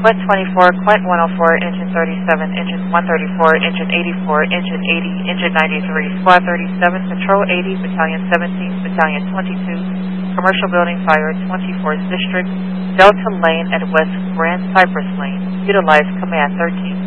West 24, Quint 104, Engine 37, Engine 134, Engine 84, Engine 80, Engine 93, Squad 37, Patrol 80, Battalion 17, Battalion 22, Commercial Building Fire 24th District, Delta Lane and West Grand Cypress Lane. Utilize Command 13.